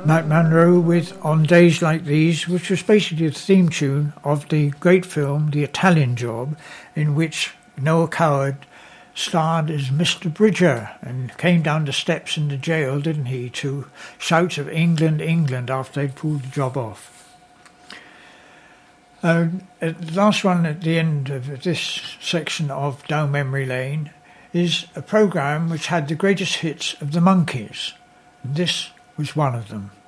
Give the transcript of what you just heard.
Matt Monro with On Days Like These, which was basically the theme tune of the great film The Italian Job, in which Noel Coward starred as Mr. Bridger and came down the steps in the jail, didn't he, to shouts of England, England after they'd pulled the job off. The last one at the end of this section of Down Memory Lane is a programme which had the greatest hits of the Monkees. And this was one of them.